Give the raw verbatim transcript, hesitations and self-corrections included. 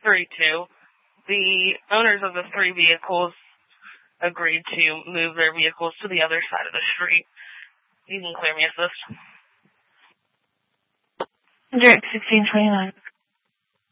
three two. The owners of the three vehicles agreed to move their vehicles to the other side of the street. You can clear me assist. Direct sixteen twenty-nine.